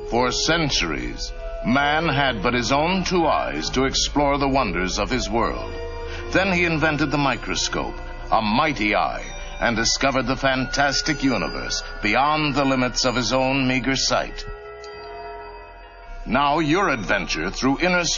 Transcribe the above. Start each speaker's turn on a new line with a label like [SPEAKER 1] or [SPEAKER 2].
[SPEAKER 1] For centuries, man had but his own two eyes to explore the wonders of his world. Then he invented the microscope, a mighty eye, and discovered the fantastic universe beyond the limits of his own meager sight. Now your adventure through inner